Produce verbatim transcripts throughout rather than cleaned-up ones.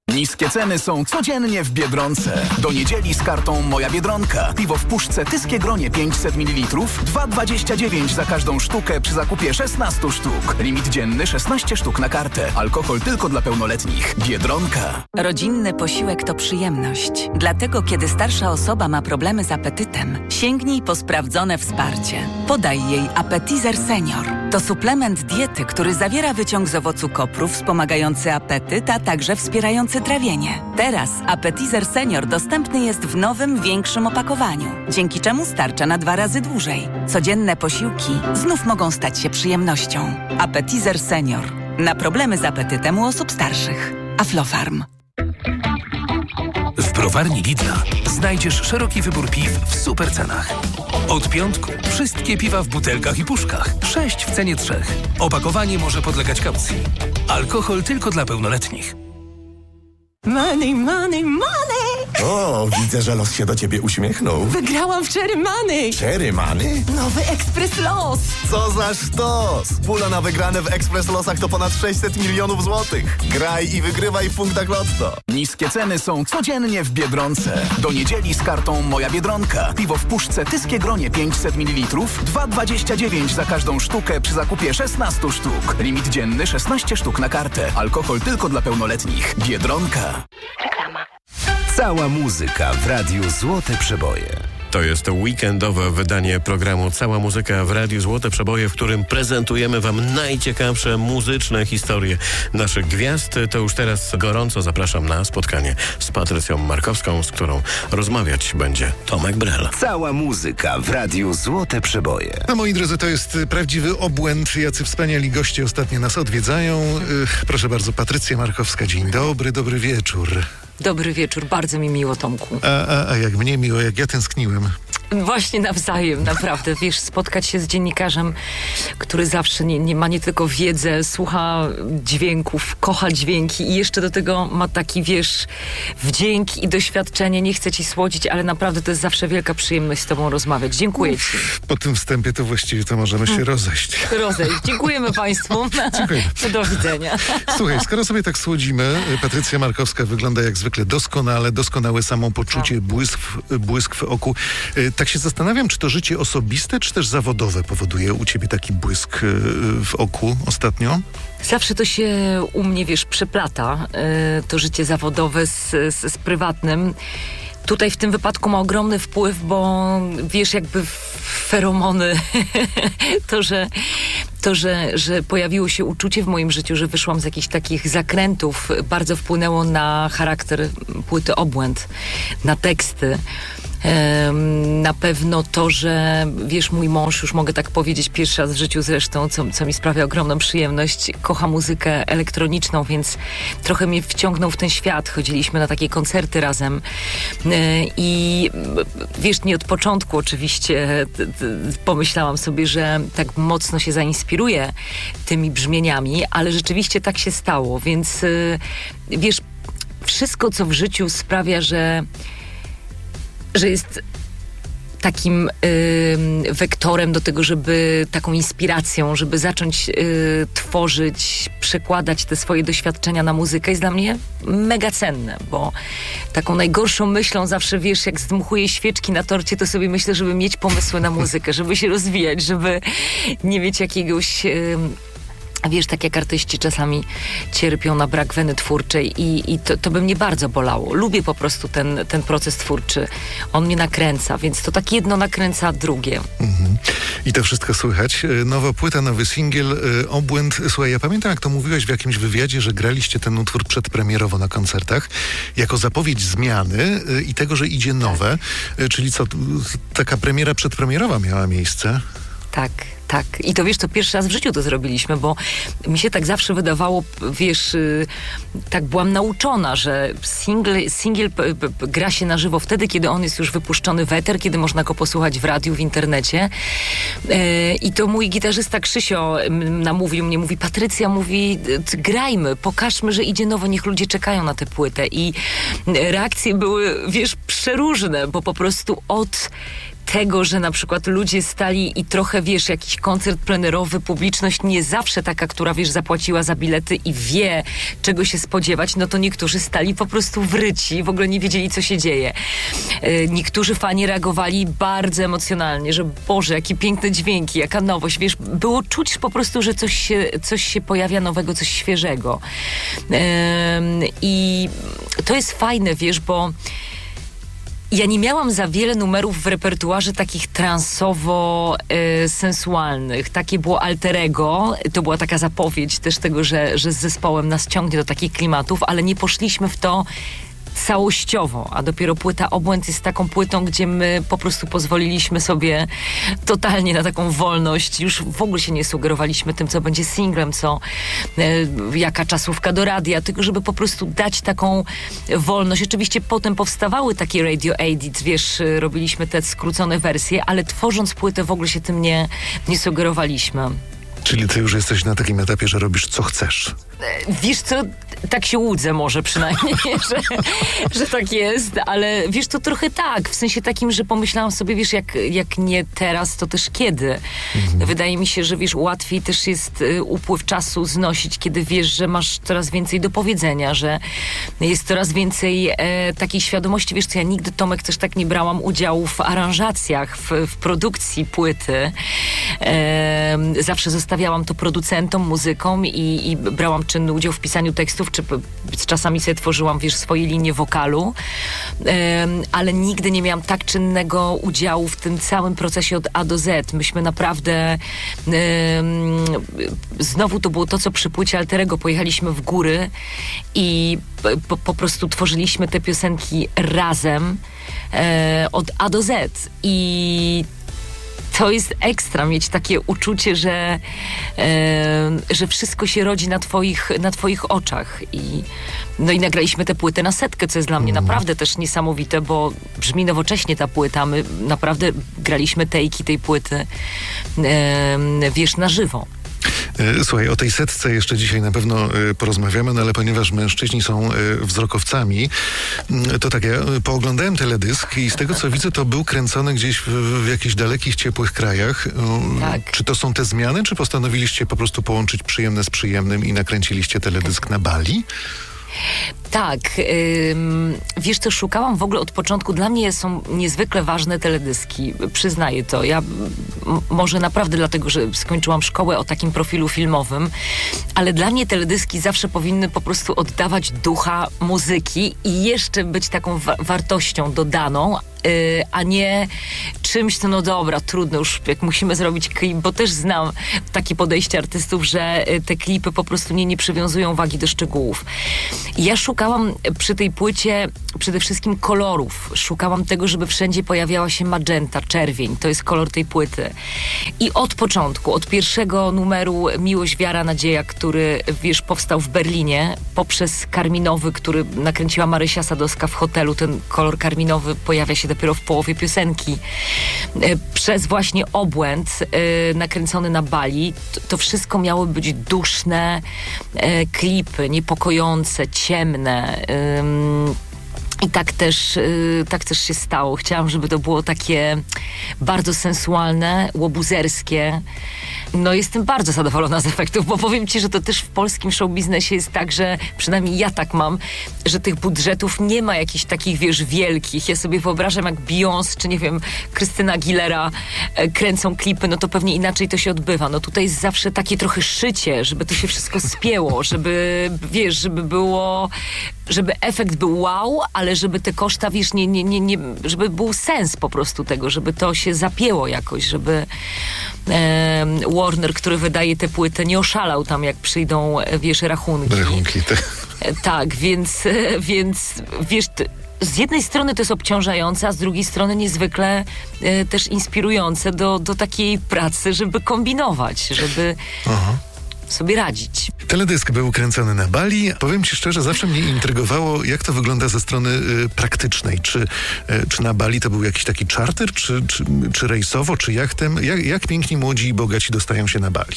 Niskie ceny są codziennie w Biedronce. Do niedzieli z kartą Moja Biedronka. Piwo w puszce Tyskie Gronie pięćset mililitrów, dwa dwadzieścia dziewięć za każdą sztukę przy zakupie szesnaście sztuk. Limit dzienny szesnaście sztuk na kartę. Alkohol tylko dla pełnoletnich. Biedronka. Rodzinny posiłek to przyjemność. Dlatego, kiedy starsza osoba ma problemy z apetytem, sięgnij po sprawdzone wsparcie. Podaj jej Appetizer Senior. To suplement diety, który zawiera wyciąg z owocu kopru wspomagający apetyt, a także wspierający trawienie. Teraz Appetizer Senior dostępny jest w nowym, większym opakowaniu, dzięki czemu starcza na dwa razy dłużej. Codzienne posiłki znów mogą stać się przyjemnością. Appetizer Senior. Na problemy z apetytem u osób starszych. Aflofarm. W browarni Lidla znajdziesz szeroki wybór piw w super cenach. Od piątku wszystkie piwa w butelkach i puszkach. Sześć w cenie trzech. Opakowanie może podlegać kaucji. Alkohol tylko dla pełnoletnich. Money, money, money! O, widzę, że los się do ciebie uśmiechnął. Wygrałam w Cherry Money! Cherry Money? Nowy Express Los! Co za sztos! Pula na wygrane w Express Losach to ponad sześćset milionów złotych. Graj i wygrywaj w punktach Lotto. Niskie ceny są codziennie w Biedronce. Do niedzieli z kartą Moja Biedronka. Piwo w puszce Tyskie Gronie pięćset mililitrów, dwa dwadzieścia dziewięć za każdą sztukę przy zakupie szesnaście sztuk. Limit dzienny szesnaście sztuk na kartę. Alkohol tylko dla pełnoletnich. Biedronka. Reklama. Cała muzyka w Radiu Złote Przeboje. To jest weekendowe wydanie programu Cała Muzyka w Radiu Złote Przeboje, w którym prezentujemy Wam najciekawsze muzyczne historie naszych gwiazd. To już teraz gorąco zapraszam na spotkanie z Patrycją Markowską, z którą rozmawiać będzie Tomek Brel. Cała muzyka w Radiu Złote Przeboje. No moi drodzy, to jest prawdziwy obłęd. Jacy wspaniali goście ostatnio nas odwiedzają. Ych, proszę bardzo, Patrycja Markowska. Dzień dobry, dobry wieczór. Dobry wieczór, bardzo mi miło, Tomku. A, a, a jak mnie miło, jak ja tęskniłem. Właśnie nawzajem, naprawdę. Wiesz, spotkać się z dziennikarzem, który zawsze nie, nie ma nie tylko wiedzę, słucha dźwięków, kocha dźwięki i jeszcze do tego ma taki, wiesz, wdzięk i doświadczenie. Nie chcę ci słodzić, ale naprawdę to jest zawsze wielka przyjemność z tobą rozmawiać. Dziękuję ci. Po tym wstępie to właściwie to możemy się rozejść. Rozejść. Dziękujemy państwu. Dziękujemy. Do widzenia. Słuchaj, skoro sobie tak słodzimy, Patrycja Markowska wygląda jak zwykle doskonale, doskonałe samopoczucie, błysk, błysk w oku. Tak się zastanawiam, czy to życie osobiste, czy też zawodowe powoduje u ciebie taki błysk w oku ostatnio? Zawsze to się u mnie, wiesz, przeplata, to życie zawodowe z, z, z prywatnym. Tutaj w tym wypadku ma ogromny wpływ, bo wiesz, jakby feromony, to, że, to że, że pojawiło się uczucie w moim życiu, że wyszłam z jakichś takich zakrętów, bardzo wpłynęło na charakter płyty Obłęd, na teksty. Na pewno to, że wiesz, mój mąż, już mogę tak powiedzieć pierwszy raz w życiu zresztą, co, co mi sprawia ogromną przyjemność, kocha muzykę elektroniczną, więc trochę mnie wciągnął w ten świat. Chodziliśmy na takie koncerty razem i wiesz, nie od początku oczywiście pomyślałam sobie, że tak mocno się zainspiruję tymi brzmieniami, ale rzeczywiście tak się stało, więc wiesz, wszystko co w życiu sprawia, że że jest takim y, wektorem do tego, żeby taką inspiracją, żeby zacząć y, tworzyć, przekładać te swoje doświadczenia na muzykę, jest dla mnie mega cenne, bo taką najgorszą myślą zawsze, wiesz, jak zdmuchuję świeczki na torcie, to sobie myślę, żeby mieć pomysły na muzykę, żeby się rozwijać, żeby nie mieć jakiegoś... Y, Wiesz, tak jak artyści czasami cierpią na brak weny twórczej i, i to, to by mnie bardzo bolało. Lubię po prostu ten, ten proces twórczy. On mnie nakręca, więc to tak jedno nakręca drugie. Mhm. I to wszystko słychać. Nowa płyta, nowy singiel, Obłęd. Słuchaj, ja pamiętam, jak to mówiłeś w jakimś wywiadzie, że graliście ten utwór przedpremierowo na koncertach jako zapowiedź zmiany i tego, że idzie nowe. Tak. Czyli co, taka premiera przedpremierowa miała miejsce? Tak. Tak. I to wiesz, to pierwszy raz w życiu to zrobiliśmy, bo mi się tak zawsze wydawało, wiesz, yy, tak byłam nauczona, że single, single p- p- gra się na żywo wtedy, kiedy on jest już wypuszczony w eter, kiedy można go posłuchać w radiu, w internecie. Yy, I to mój gitarzysta Krzysio namówił mnie, mówi, Patrycja, mówi, grajmy, pokażmy, że idzie nowo, niech ludzie czekają na tę płytę. I reakcje były, wiesz, przeróżne, bo po prostu od tego, że na przykład ludzie stali i trochę, wiesz, jakiś koncert plenerowy, publiczność nie zawsze taka, która, wiesz, zapłaciła za bilety i wie, czego się spodziewać, no to niektórzy stali po prostu wryci, w ogóle nie wiedzieli, co się dzieje. Yy, niektórzy fani reagowali bardzo emocjonalnie, że Boże, jakie piękne dźwięki, jaka nowość, wiesz, było czuć po prostu, że coś się, coś się pojawia nowego, coś świeżego. Yy, I to jest fajne, wiesz, bo ja nie miałam za wiele numerów w repertuarze takich transowo-sensualnych. Takie było alter ego. To była taka zapowiedź też tego, że, że z zespołem nas ciągnie do takich klimatów, ale nie poszliśmy w to całościowo, a dopiero płyta Obłęd jest taką płytą, gdzie my po prostu pozwoliliśmy sobie totalnie na taką wolność. Już w ogóle się nie sugerowaliśmy tym, co będzie singlem, co e, jaka czasówka do radia, tylko żeby po prostu dać taką wolność. Oczywiście potem powstawały takie radio edits, wiesz, robiliśmy te skrócone wersje, ale tworząc płytę w ogóle się tym nie, nie sugerowaliśmy. Czyli ty już jesteś na takim etapie, że robisz co chcesz. Wiesz co, tak się łudzę może przynajmniej, że, że tak jest, ale wiesz, to trochę tak, w sensie takim, że pomyślałam sobie, wiesz, jak, jak nie teraz, to też kiedy. Mhm. Wydaje mi się, że wiesz, łatwiej też jest y, upływ czasu znosić, kiedy wiesz, że masz coraz więcej do powiedzenia, że jest coraz więcej e, takiej świadomości. Wiesz co, ja nigdy, Tomek, też tak nie brałam udziału w aranżacjach, w, w produkcji płyty. E, zawsze zostawiałam to producentom, muzykom i, i brałam czynny udział w pisaniu tekstów, czy p- czasami sobie tworzyłam, wiesz, swoje linie wokalu, um, ale nigdy nie miałam tak czynnego udziału w tym całym procesie od A do Z. Myśmy naprawdę um, znowu to było to, co przy płycie Alterego. Pojechaliśmy w góry i po, po prostu tworzyliśmy te piosenki razem e, od A do Z. I to jest ekstra, mieć takie uczucie, że, e, że wszystko się rodzi na twoich, na twoich oczach. I, no i nagraliśmy tę płytę na setkę, co jest dla mnie naprawdę też niesamowite, bo brzmi nowocześnie ta płyta. My naprawdę graliśmy tejki tej płyty, e, wiesz, na żywo. Słuchaj, o tej setce jeszcze dzisiaj na pewno porozmawiamy, no ale ponieważ mężczyźni są wzrokowcami, to tak, ja pooglądałem teledysk i z tego, co widzę, to był kręcony gdzieś w, w jakichś dalekich, ciepłych krajach. Tak. Czy to są te zmiany, czy postanowiliście po prostu połączyć przyjemne z przyjemnym i nakręciliście teledysk na Bali? Tak, ym, wiesz co, szukałam w ogóle od początku, dla mnie są niezwykle ważne teledyski, przyznaję to. Ja m- może naprawdę dlatego, że skończyłam szkołę o takim profilu filmowym, ale dla mnie teledyski zawsze powinny po prostu oddawać ducha muzyki i jeszcze być taką wa- wartością dodaną, Yy, a nie czymś, co no dobra, trudno już, jak musimy zrobić klip, bo też znam takie podejście artystów, że yy, te klipy po prostu nie, nie przywiązują wagi do szczegółów. Ja szukałam przy tej płycie przede wszystkim kolorów. Szukałam tego, żeby wszędzie pojawiała się magenta, czerwień. To jest kolor tej płyty. I od początku, od pierwszego numeru Miłość, Wiara, Nadzieja, który, wiesz, powstał w Berlinie, poprzez karminowy, który nakręciła Marysia Sadowska w hotelu. Ten kolor karminowy pojawia się dopiero w połowie piosenki. Przez właśnie Obłęd yy, nakręcony na Bali. To, to wszystko miało być duszne yy, klipy, niepokojące, ciemne. Yy, I tak też, yy, tak też się stało. Chciałam, żeby to było takie bardzo sensualne, łobuzerskie. No jestem bardzo zadowolona z efektów, bo powiem ci, że to też w polskim showbiznesie jest tak, że przynajmniej ja tak mam, że tych budżetów nie ma jakichś takich, wiesz, wielkich. Ja sobie wyobrażam, jak Beyoncé, czy nie wiem, Krystyna Aguilera e, kręcą klipy, no to pewnie inaczej to się odbywa. No tutaj jest zawsze takie trochę szycie, żeby to się wszystko spięło, żeby, wiesz, żeby było, żeby efekt był wow, ale żeby te koszta, wiesz, nie, nie, nie, nie, żeby był sens po prostu tego, żeby to się zapięło jakoś, żeby e, Warner, który wydaje tę płytę, nie oszalał tam, jak przyjdą, wiesz, rachunki. Rachunki, tak. E, tak, więc, e, więc wiesz, t- z jednej strony to jest obciążające, a z drugiej strony niezwykle e, też inspirujące do, do takiej pracy, żeby kombinować, żeby Aha. sobie radzić. Teledysk był kręcony na Bali. Powiem ci szczerze, zawsze mnie intrygowało, jak to wygląda ze strony y, praktycznej. Czy, y, czy na Bali to był jakiś taki czarter, czy, czy, czy rejsowo, czy jachtem? Jak, jak piękni, młodzi i bogaci dostają się na Bali?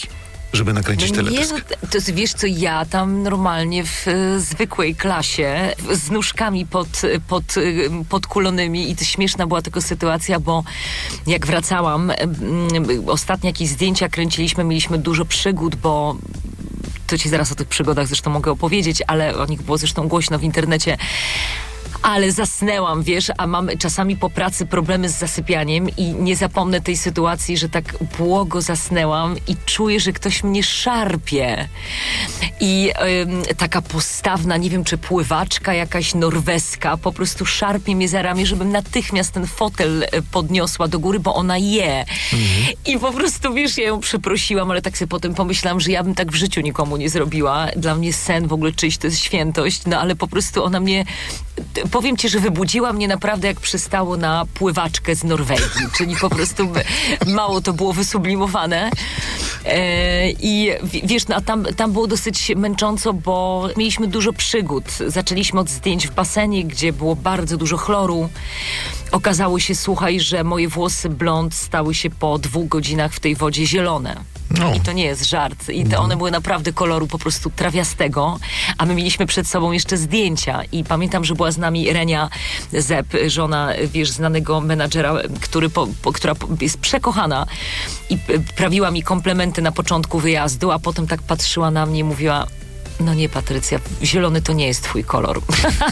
żeby nakręcić Nie, teledysk? to jest, wiesz co, ja tam normalnie w e, zwykłej klasie z nóżkami pod, pod, podkulonymi i to śmieszna była tylko sytuacja, bo jak wracałam, m, ostatnie jakieś zdjęcia kręciliśmy, mieliśmy dużo przygód, bo to ci zaraz o tych przygodach zresztą mogę opowiedzieć, ale o nich było zresztą głośno w internecie. Ale zasnęłam, wiesz, a mam czasami po pracy problemy z zasypianiem i nie zapomnę tej sytuacji, że tak błogo zasnęłam i czuję, że ktoś mnie szarpie. I ym, taka postawna, nie wiem, czy pływaczka jakaś norweska, po prostu szarpie mnie za ramię, żebym natychmiast ten fotel podniosła do góry, bo ona je. Mhm. I po prostu, wiesz, ja ją przeprosiłam, ale tak sobie potem pomyślałam, że ja bym tak w życiu nikomu nie zrobiła. Dla mnie sen w ogóle czyjś to jest świętość, no ale po prostu ona mnie... Powiem ci, że wybudziła mnie naprawdę jak przystało na pływaczkę z Norwegii, czyli po prostu mało to było wysublimowane. E, I wiesz, no, a tam, tam było dosyć męcząco, bo mieliśmy dużo przygód. Zaczęliśmy od zdjęć w basenie, gdzie było bardzo dużo chloru. Okazało się, słuchaj, że moje włosy blond stały się po dwóch godzinach w tej wodzie zielone. No. I to nie jest żart. I te one były naprawdę koloru po prostu trawiastego, a my mieliśmy przed sobą jeszcze zdjęcia. I pamiętam, że była z nami Renia Zepp, żona, wiesz, znanego menadżera, który po, po, która jest przekochana i prawiła mi komplementy na początku wyjazdu, a potem tak patrzyła na mnie i mówiła: no nie, Patrycja, zielony to nie jest twój kolor.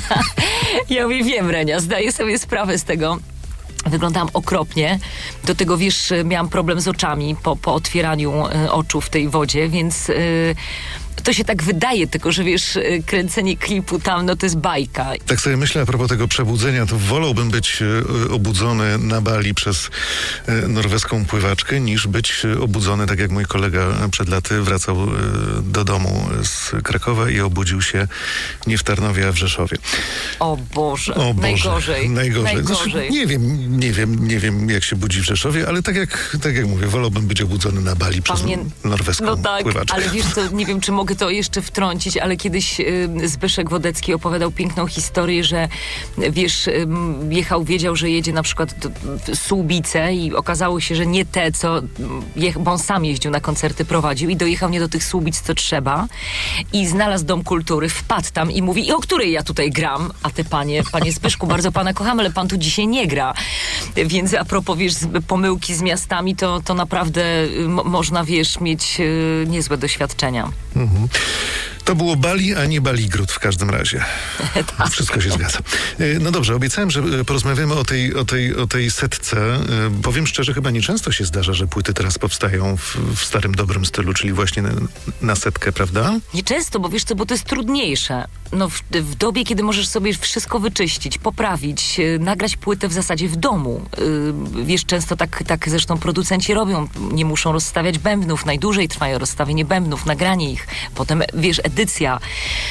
Ja mówię, wiem, Renia, zdaję sobie sprawę z tego. Wyglądałam okropnie. Do tego, wiesz, miałam problem z oczami po, po otwieraniu y, oczu w tej wodzie, więc y, to się tak wydaje, tylko że wiesz, y, kręcenie klipu tam, no to jest bajka. Tak sobie myślę a propos tego przebudzenia, to wolałbym być y, obudzony na Bali przez y, norweską pływaczkę, niż być y, obudzony, tak jak mój kolega przed laty wracał y, do domu z Krakowa i obudził się nie w Tarnowie, a w Rzeszowie. O Boże, o Boże najgorzej. Najgorzej. najgorzej. Znaczy, nie wiem, nie wiem, nie wiem jak się budzi w Rzeszowie, ale tak jak, tak jak mówię, wolałbym być obudzony na Bali przez Pamię... norweską no tak, pływaczkę. Ale wiesz co, nie wiem, czy mogę to jeszcze wtrącić, ale kiedyś y, Zbyszek Wodecki opowiadał piękną historię, że wiesz, y, jechał, wiedział, że jedzie na przykład do, w Słubice i okazało się, że nie te, co je, bo on sam jeździł na koncerty, prowadził i dojechał nie do tych Słubic, co trzeba i znalazł Dom Kultury, wpadł tam i mówi: i o której ja tutaj gram? A te panie, panie Zbyszku, bardzo pana kocham, ale pan tu dzisiaj nie gra. Więc a propos, wiesz, pomyłki z miastami, to, to naprawdę m- można, wiesz, mieć y, niezłe doświadczenia. Mhm. To było Bali, a nie Baligród w każdym razie. Tak. Wszystko się zgadza. No dobrze, obiecałem, że porozmawiamy o tej, o tej, o tej setce. Powiem szczerze, chyba nieczęsto się zdarza, że płyty teraz powstają w, w starym, dobrym stylu, czyli właśnie na, na setkę, prawda? Nieczęsto, bo wiesz co, bo to jest trudniejsze. No w, w dobie, kiedy możesz sobie wszystko wyczyścić, poprawić, yy, nagrać płytę w zasadzie w domu. Yy, wiesz, często tak, tak zresztą producenci robią. Nie muszą rozstawiać bębnów. Najdłużej trwają rozstawienie bębnów, nagranie ich. Potem, wiesz, edycja.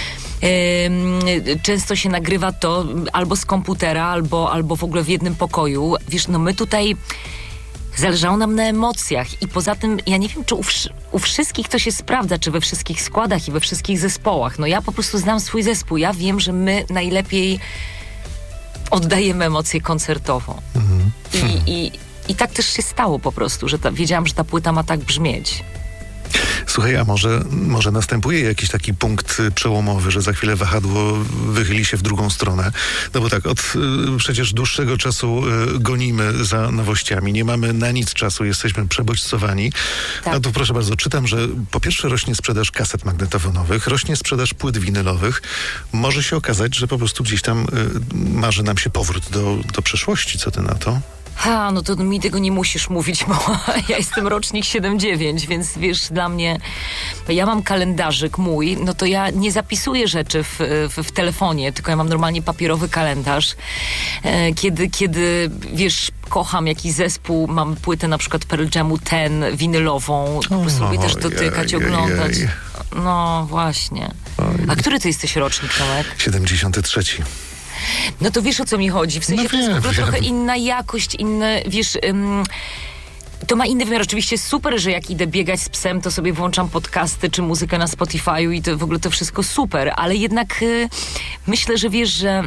Yy, często się nagrywa to albo z komputera, albo, albo w ogóle w jednym pokoju. Wiesz, no my tutaj zależało nam na emocjach i poza tym ja nie wiem, czy u, wsz- u wszystkich to się sprawdza, czy we wszystkich składach i we wszystkich zespołach. No ja po prostu znam swój zespół. Ja wiem, że my najlepiej oddajemy emocje koncertowo. Mhm. I, i, I tak też się stało po prostu, że ta, wiedziałam, że ta płyta ma tak brzmieć. Słuchaj, a może, może następuje jakiś taki punkt przełomowy, że za chwilę wahadło wychyli się w drugą stronę? No bo tak, od y, przecież dłuższego czasu y, gonimy za nowościami, nie mamy na nic czasu, jesteśmy przebodźcowani. Tak. A tu proszę bardzo, czytam, że po pierwsze rośnie sprzedaż kaset magnetofonowych, rośnie sprzedaż płyt winylowych. Może się okazać, że po prostu gdzieś tam y, marzy nam się powrót do, do przeszłości. Co ty na to? Ha, no to mi tego nie musisz mówić, bo ja jestem rocznik siedem dziewięć, więc wiesz, dla mnie, ja mam kalendarzyk mój, no to ja nie zapisuję rzeczy w, w, w telefonie, tylko ja mam normalnie papierowy kalendarz. E, kiedy, kiedy, wiesz, kocham jakiś zespół, mam płytę na przykład Pearl Jamu Ten, winylową, po prostu lubię też dotykać, jej, oglądać. Jej. No właśnie. A który ty jesteś rocznik, Tomek? siedemdziesiąty trzeci. No to wiesz, o co mi chodzi. W sensie no to jest w ogóle trochę inna jakość, inne, wiesz... Um, to ma inny wymiar. Oczywiście super, że jak idę biegać z psem, to sobie włączam podcasty czy muzykę na Spotify'u i to w ogóle to wszystko super, ale jednak y, myślę, że wiesz, że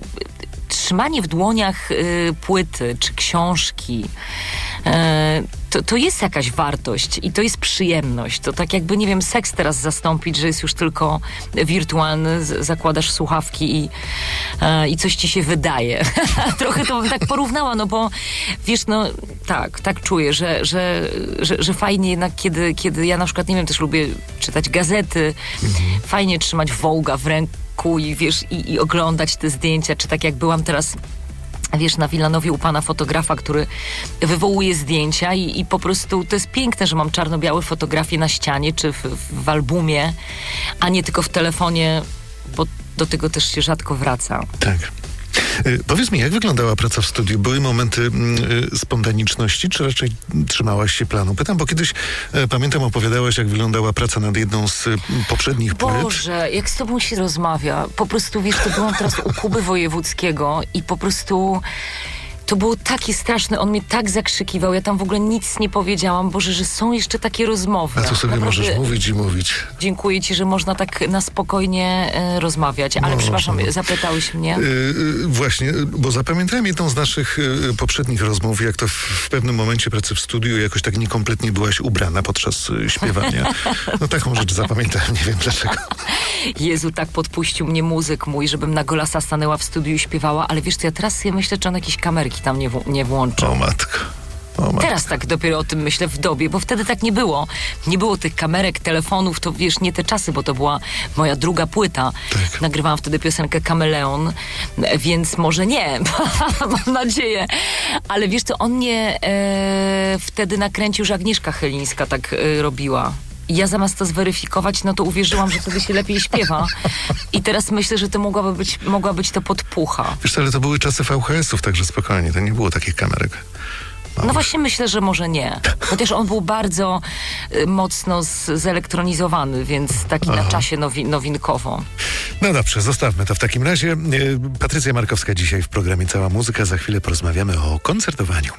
y, trzymanie w dłoniach y, płyty czy książki y, to, to jest jakaś wartość i to jest przyjemność. To tak jakby, nie wiem, seks teraz zastąpić, że jest już tylko wirtualny, z, zakładasz słuchawki i, e, i coś ci się wydaje. Trochę to bym tak porównała, no bo wiesz, no tak, tak czuję, że, że, że, że fajnie jednak, kiedy, kiedy ja na przykład, nie wiem, też lubię czytać gazety, mhm. fajnie trzymać Vogue'a w ręku i wiesz, i, i oglądać te zdjęcia, czy tak jak byłam teraz, wiesz, na Wilanowie u pana fotografa, który wywołuje zdjęcia i, i po prostu to jest piękne, że mam czarno-białe fotografie na ścianie czy w, w albumie, a nie tylko w telefonie, bo do tego też się rzadko wraca. Tak. Y, powiedz mi, jak wyglądała praca w studiu? Były momenty y, spontaniczności, czy raczej trzymałaś się planu? Pytam, bo kiedyś, y, pamiętam, opowiadałaś, jak wyglądała praca nad jedną z y, poprzednich płyt. Boże, jak z tobą się rozmawia. Po prostu, wiesz, to byłam teraz u Kuby Wojewódzkiego i po prostu... To było takie straszne, on mnie tak zakrzykiwał, ja tam w ogóle nic nie powiedziałam. Boże, że są jeszcze takie rozmowy. A tu sobie Naprawdę, możesz mówić i mówić. Dziękuję ci, że można tak na spokojnie e, rozmawiać. Ale no, przepraszam, no. zapytałeś mnie. Yy, właśnie, bo zapamiętałem jedną z naszych yy, poprzednich rozmów, jak to w, w pewnym momencie pracy w studiu jakoś tak niekompletnie byłaś ubrana podczas yy, śpiewania. No taką rzecz zapamiętałem, nie wiem dlaczego. Jezu, tak podpuścił mnie muzyk mój, żebym na golasa stanęła w studiu i śpiewała, ale wiesz co, ja teraz sobie myślę, czy on jakieś kamerki tam nie, w- nie włączył. O matko. O matko. Teraz tak dopiero o tym myślę w dobie, bo wtedy tak nie było. Nie było tych kamerek, telefonów, to wiesz, nie te czasy, bo to była moja druga płyta. Tak. Nagrywałam wtedy piosenkę Kameleon, więc może nie, mam nadzieję. Ale wiesz co, on mnie e, wtedy nakręcił, że Agnieszka Chylińska tak e, robiła. I ja zamiast to zweryfikować, no to uwierzyłam, że wtedy się lepiej śpiewa. I teraz myślę, że to mogłaby być, mogła być to podpucha. Wiesz, ale to były czasy V H S ów, także spokojnie, to nie było takich kamerek. No, no właśnie myślę, że może nie. Chociaż on był bardzo y, mocno z, zelektronizowany, więc taki Aha. na czasie nowi, nowinkowo. No dobrze, zostawmy to w takim razie. Y, Patrycja Markowska dzisiaj w programie Cała Muzyka. Za chwilę porozmawiamy o koncertowaniu.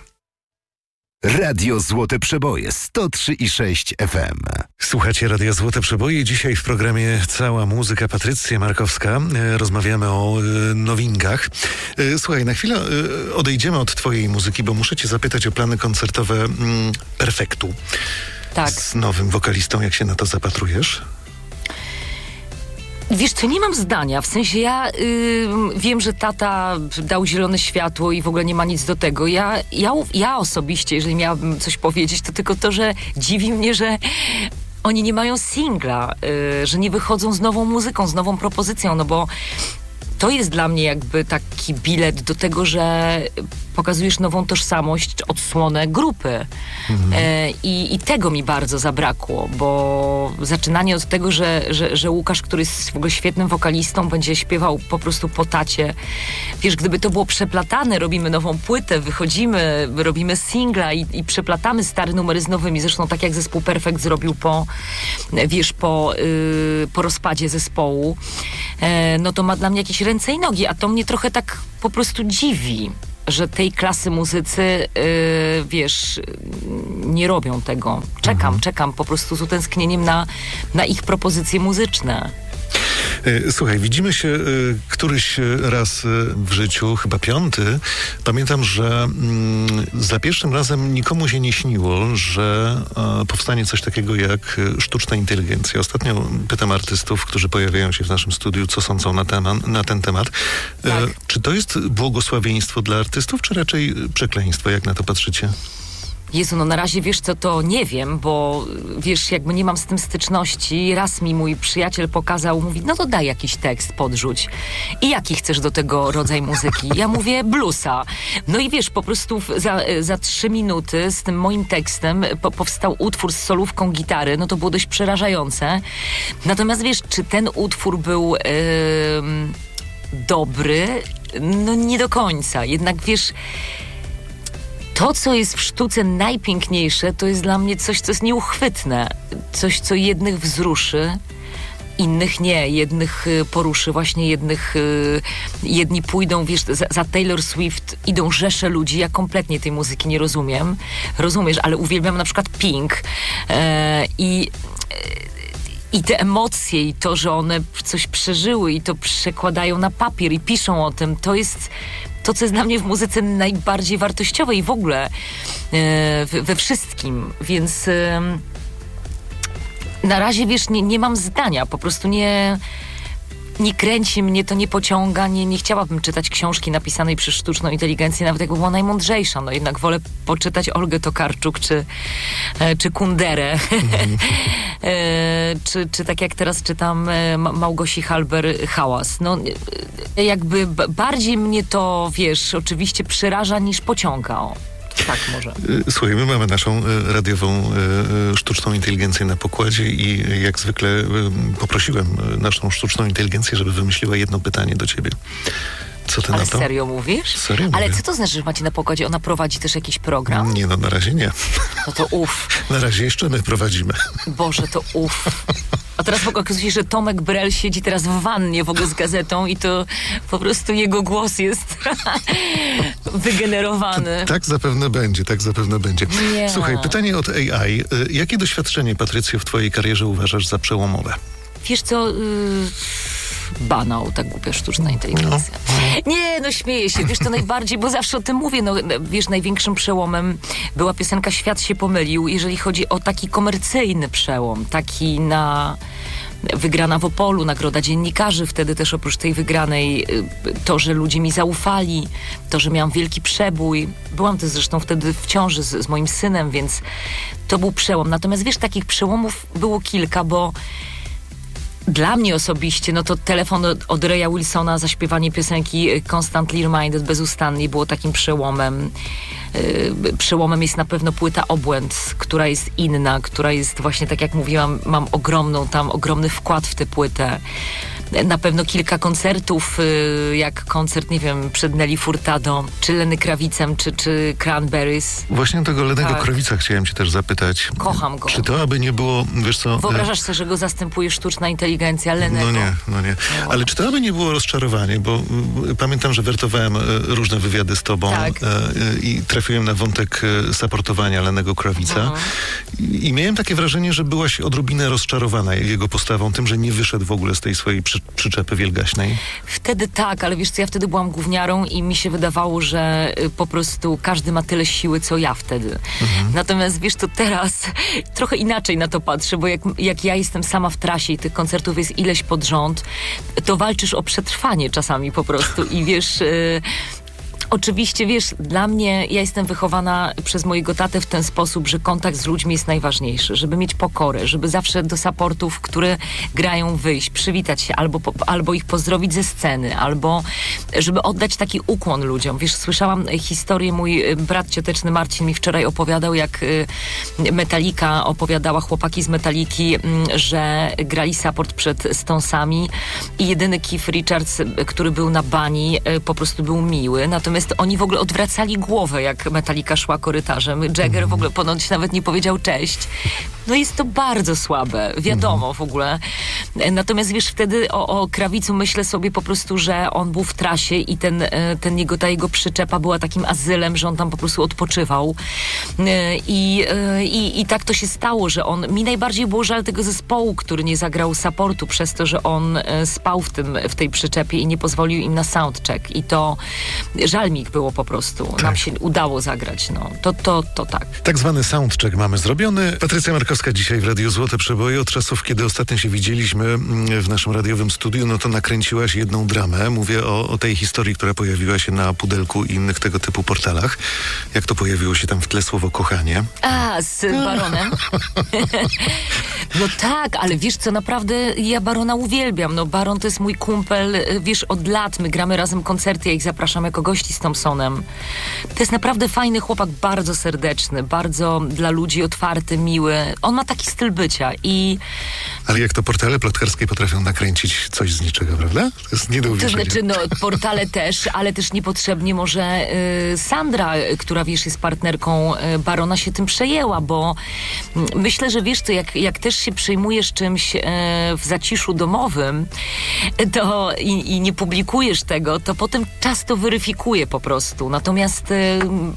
Radio Złote Przeboje sto trzy i sześć F M. Słuchacie Radio Złote Przeboje. Dzisiaj w programie Cała Muzyka. Patrycja Markowska. E, rozmawiamy o e, nowinkach. E, słuchaj, na chwilę e, odejdziemy od twojej muzyki, bo muszę cię zapytać o plany koncertowe mm, Perfektu. Tak. Z nowym wokalistą. Jak się na to zapatrujesz? Wiesz co, nie mam zdania. W sensie ja y, wiem, że tata dał zielone światło i w ogóle nie ma nic do tego. Ja, ja, ja osobiście, jeżeli miałabym coś powiedzieć, to tylko to, że dziwi mnie, że oni nie mają singla, y, że nie wychodzą z nową muzyką, z nową propozycją, no bo to jest dla mnie jakby taki bilet do tego, że pokazujesz nową tożsamość, odsłonę grupy. Mhm. E, i, I tego mi bardzo zabrakło, bo zaczynanie od tego, że, że, że Łukasz, który jest w ogóle świetnym wokalistą, będzie śpiewał po prostu po tacie. Wiesz, gdyby to było przeplatane, robimy nową płytę, wychodzimy, robimy singla i, i przeplatamy stare numery z nowymi. Zresztą tak jak zespół Perfekt zrobił po, wiesz, po, yy, po rozpadzie zespołu, e, no to ma dla mnie jakieś ręce i nogi, a to mnie trochę tak po prostu dziwi, że tej klasy muzycy, yy, wiesz, nie robią tego. Czekam, mhm. czekam po prostu z utęsknieniem na, na ich propozycje muzyczne. Słuchaj, widzimy się y, któryś raz w życiu, chyba piąty. Pamiętam, że mm, za pierwszym razem nikomu się nie śniło, że y, powstanie coś takiego jak sztuczna inteligencja. Ostatnio pytam artystów, którzy pojawiają się w naszym studiu, co sądzą na, temat, na ten temat. Tak. Y, czy to jest błogosławieństwo dla artystów, czy raczej przekleństwo? Jak na to patrzycie? Jezu, no na razie wiesz co, to nie wiem, bo wiesz, jakby nie mam z tym styczności. Raz mi mój przyjaciel pokazał, mówi, no to daj jakiś tekst, podrzuć. I jaki chcesz do tego rodzaj muzyki? Ja mówię, bluesa. No i wiesz, po prostu za, za trzy minuty z tym moim tekstem po, powstał utwór z solówką gitary, no to było dość przerażające. Natomiast wiesz, czy ten utwór był yy, dobry? No nie do końca. Jednak wiesz... To, co jest w sztuce najpiękniejsze, to jest dla mnie coś, co jest nieuchwytne. Coś, co jednych wzruszy, innych nie. Jednych poruszy, właśnie jednych... Jedni pójdą, wiesz, za, za Taylor Swift idą rzesze ludzi. Ja kompletnie tej muzyki nie rozumiem. Rozumiesz, ale uwielbiam na przykład Pink. E, I... I te emocje, i to, że one coś przeżyły i to przekładają na papier i piszą o tym, to jest... to, co jest dla mnie w muzyce najbardziej wartościowe i w ogóle e, we wszystkim, więc e, na razie, wiesz, nie, nie mam zdania, po prostu nie... Nie kręci mnie, to nie pociąga, nie, nie chciałabym czytać książki napisanej przez sztuczną inteligencję, nawet jakby była najmądrzejsza. No jednak wolę poczytać Olgę Tokarczuk czy, e, czy Kunderę. Mm. e, czy, czy tak jak teraz czytam e, Małgosi Halber Hałas. No e, jakby b- bardziej mnie to, wiesz, oczywiście przeraża niż pociąga. O. Tak, może. Słuchaj, my mamy naszą radiową sztuczną inteligencję na pokładzie i jak zwykle poprosiłem naszą sztuczną inteligencję, żeby wymyśliła jedno pytanie do ciebie. Co ty Ale na to? serio mówisz? Serio Ale mówię. co to znaczy, że macie na pokładzie? Ona prowadzi też jakiś program? Nie, no na razie nie. No to uff. Na razie jeszcze my prowadzimy. Boże, to uff. A teraz w ogóle okazuje się, że Tomek Brel siedzi teraz w wannie w ogóle z gazetą i to po prostu jego głos jest wygenerowany. Tak zapewne będzie, tak zapewne będzie. Nie. Słuchaj, pytanie od A I. Jakie doświadczenie, Patrycjo, w twojej karierze uważasz za przełomowe? Wiesz co... Yy... banał, tak głupia sztuczna inteligencja. No. Nie, no śmieję się, wiesz, to najbardziej, bo zawsze o tym mówię, no wiesz, największym przełomem była piosenka Świat się pomylił, jeżeli chodzi o taki komercyjny przełom, taki na... Wygrana w Opolu, nagroda dziennikarzy, wtedy też oprócz tej wygranej to, że ludzie mi zaufali, to, że miałam wielki przebój. Byłam też zresztą wtedy w ciąży z, z moim synem, więc to był przełom. Natomiast wiesz, takich przełomów było kilka, bo dla mnie osobiście, no to telefon od, od Raya Wilsona, zaśpiewanie piosenki Constantly Reminded bezustannie było takim przełomem. Yy, przełomem jest na pewno płyta Obłęd, która jest inna, która jest właśnie, tak jak mówiłam, mam ogromną tam, ogromny wkład w tę płytę. Na pewno kilka koncertów, yy, jak koncert, nie wiem, przed Nelly Furtado, czy Lenny Kravicem, czy, czy Cranberries. Właśnie tego Lennego tak. Krawica chciałem cię też zapytać. Kocham go. Czy to aby nie było, wiesz co... Wyobrażasz sobie, że go zastępuje sztuczna inteligencja Lennego? No nie, no nie. Ale czy to aby nie było rozczarowanie, bo y, pamiętam, że wertowałem y, różne wywiady z tobą tak. y, y, i trafiłem na wątek y, saportowania Lennego Krawica mhm. I, i miałem takie wrażenie, że byłaś odrobinę rozczarowana jego postawą, tym, że nie wyszedł w ogóle z tej swojej przy, przyczepy wielgaśnej. Wtedy tak, ale wiesz co, ja wtedy byłam gówniarą i mi się wydawało, że y, po prostu każdy ma tyle siły, co ja wtedy. Mhm. Natomiast wiesz, to teraz trochę inaczej na to patrzę, bo jak, jak ja jestem sama w trasie i tych koncertów jest ileś pod rząd, to walczysz o przetrwanie czasami po prostu i wiesz... Y, Oczywiście, wiesz, dla mnie, ja jestem wychowana przez mojego tatę w ten sposób, że kontakt z ludźmi jest najważniejszy, żeby mieć pokorę, żeby zawsze do supportów, które grają, wyjść, przywitać się, albo, albo ich pozdrowić ze sceny, albo żeby oddać taki ukłon ludziom. Wiesz, słyszałam historię, mój brat cioteczny Marcin mi wczoraj opowiadał, jak Metallica opowiadała, chłopaki z Metalliki, że grali support przed Stonesami i jedyny Keith Richards, który był na bani, po prostu był miły, natomiast oni w ogóle odwracali głowę, jak Metallica szła korytarzem. Jagger w ogóle ponoć nawet nie powiedział cześć. No jest to bardzo słabe, wiadomo w ogóle. Natomiast wiesz, wtedy o, o Krawicu myślę sobie po prostu, że on był w trasie i ten, ten jego, ta jego przyczepa była takim azylem, że on tam po prostu odpoczywał. I, i, i tak to się stało, że on... Mi najbardziej było żal tego zespołu, który nie zagrał supportu przez to, że on spał w, tym, w tej przyczepie i nie pozwolił im na soundcheck. I to żal mi ich było po prostu. Tak. Nam się udało zagrać. No. To, to, to tak. Tak zwany soundcheck mamy zrobiony. Patrycja Markowska dzisiaj w Radiu Złote Przeboje. Od czasów, kiedy ostatnio się widzieliśmy w naszym radiowym studiu, no to nakręciłaś jedną dramę. Mówię o, o tej historii, która pojawiła się na Pudelku i innych tego typu portalach. Jak to pojawiło się tam w tle słowo kochanie? A, z Baronem? No tak, ale wiesz co, naprawdę ja Barona uwielbiam. No Baron to jest mój kumpel, wiesz, od lat. My gramy razem koncerty, ja ich zapraszam jako gości z Thompsonem. To jest naprawdę fajny chłopak, bardzo serdeczny, bardzo dla ludzi otwarty, miły. On ma taki styl bycia i... Ale jak to portale plotkarskie potrafią nakręcić coś z niczego, prawda? To jest nie do uwierzenia. To znaczy, no, portale też, ale też niepotrzebnie może y, Sandra, która, wiesz, jest partnerką y, Barona, się tym przejęła, bo y, myślę, że wiesz, to jak, jak też się przejmujesz czymś y, w zaciszu domowym to i, i nie publikujesz tego, to potem czas to weryfikuje po prostu. Natomiast y,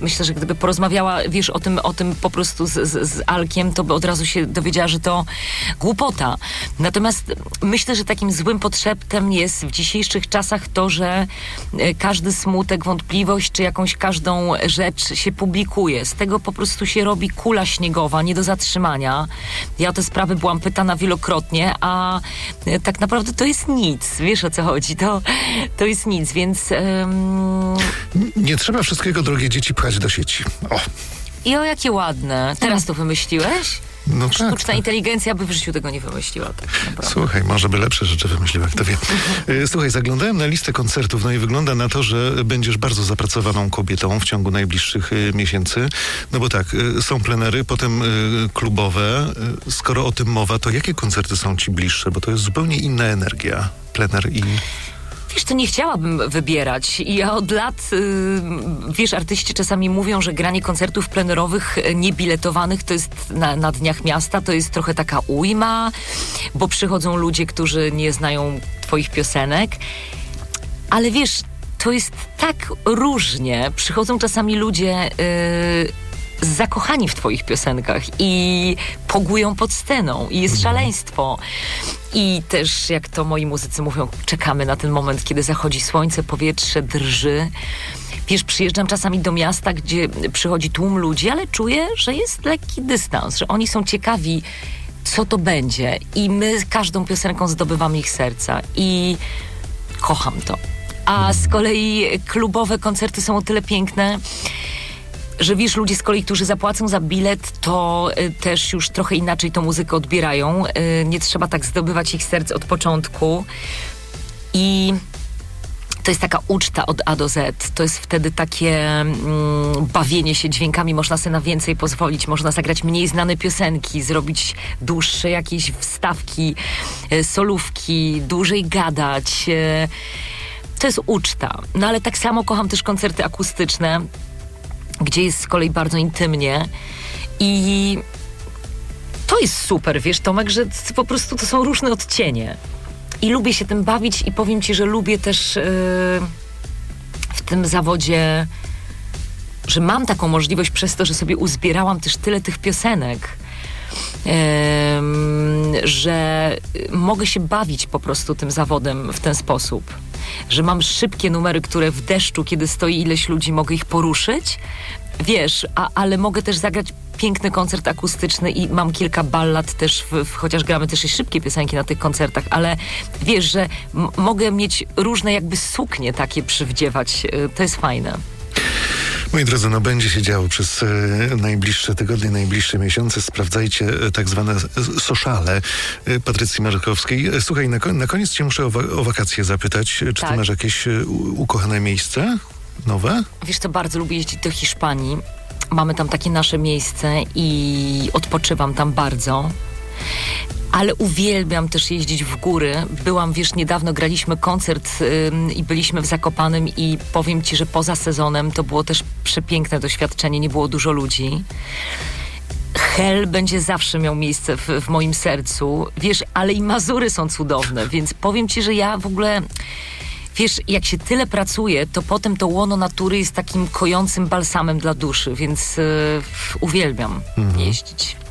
myślę, że gdyby porozmawiała, wiesz, o tym, o tym po prostu z, z, z Alkiem, to by od razu się dowiedziała, że to głupota. Natomiast myślę, że takim złym podszeptem jest w dzisiejszych czasach to, że każdy smutek, wątpliwość, czy jakąś każdą rzecz się publikuje. Z tego po prostu się robi kula śniegowa, nie do zatrzymania. Ja o te sprawy byłam pytana wielokrotnie, a tak naprawdę to jest nic. Wiesz, o co chodzi? To, to jest nic, więc... Um... Nie trzeba wszystkiego, drogie dzieci, pchać do sieci. O. I o, jakie ładne. Teraz to wymyśliłeś? No Sztuczna tak, tak. inteligencja by w życiu tego nie wymyśliła. Tak naprawdę. Słuchaj, może by lepsze rzeczy wymyśliła, kto wie. Słuchaj, zaglądałem na listę koncertów, no i wygląda na to, że będziesz bardzo zapracowaną kobietą w ciągu najbliższych y, miesięcy. No bo tak, y, są plenery, potem y, klubowe. Y, skoro o tym mowa, to jakie koncerty są ci bliższe? Bo to jest zupełnie inna energia. Plener i... Wiesz, to nie chciałabym wybierać. I ja od lat, yy, wiesz, artyści czasami mówią, że granie koncertów plenerowych niebiletowanych to jest na, na Dniach Miasta, to jest trochę taka ujma, bo przychodzą ludzie, którzy nie znają twoich piosenek. Ale wiesz, to jest tak różnie. Przychodzą czasami ludzie... Yy, zakochani w twoich piosenkach i pogują pod sceną i jest szaleństwo. I też, jak to moi muzycy mówią, czekamy na ten moment, kiedy zachodzi słońce, powietrze drży. Wiesz, przyjeżdżam czasami do miasta, gdzie przychodzi tłum ludzi, ale czuję, że jest lekki dystans, że oni są ciekawi, co to będzie. I my każdą piosenką zdobywamy ich serca. I kocham to. A z kolei klubowe koncerty są o tyle piękne, że wiesz, ludzie z kolei, którzy zapłacą za bilet, to y, też już trochę inaczej tą muzykę odbierają. Y, nie trzeba tak zdobywać ich serc od początku. I to jest taka uczta od A do Z. To jest wtedy takie mm, bawienie się dźwiękami. Można sobie na więcej pozwolić. Można zagrać mniej znane piosenki, zrobić dłuższe jakieś wstawki, y, solówki, dłużej gadać. Y, to jest uczta. No ale tak samo kocham też koncerty akustyczne, gdzie jest z kolei bardzo intymnie i to jest super, wiesz, Tomek, że po prostu to są różne odcienie i lubię się tym bawić i powiem ci, że lubię też yy, w tym zawodzie, że mam taką możliwość przez to, że sobie uzbierałam też tyle tych piosenek, yy, że mogę się bawić po prostu tym zawodem w ten sposób. Że mam szybkie numery, które w deszczu, kiedy stoi ileś ludzi, mogę ich poruszyć, wiesz, a, ale mogę też zagrać piękny koncert akustyczny i mam kilka ballad też, w, w, chociaż gramy też i szybkie piosenki na tych koncertach, ale wiesz, że m- mogę mieć różne jakby suknie takie przywdziewać, to jest fajne. Moi drodzy, no będzie się działo przez e, najbliższe tygodnie, najbliższe miesiące. Sprawdzajcie e, tak zwane e, sociale e, Patrycji Marzechowskiej. E, słuchaj, na, na koniec cię muszę o, wa- o wakacje zapytać. Czy tak. ty masz jakieś e, u- ukochane miejsce nowe? Wiesz co, bardzo lubię jeździć do Hiszpanii. Mamy tam takie nasze miejsce i odpoczywam tam bardzo. Ale uwielbiam też jeździć w góry. Byłam, wiesz, niedawno graliśmy koncert ym, i byliśmy w Zakopanem i powiem ci, że poza sezonem to było też przepiękne doświadczenie, nie było dużo ludzi. Hel będzie zawsze miał miejsce w, w moim sercu, wiesz, ale i Mazury są cudowne, więc powiem ci, że ja w ogóle... Wiesz, jak się tyle pracuje, to potem to łono natury jest takim kojącym balsamem dla duszy, więc yy, uwielbiam mhm. jeździć.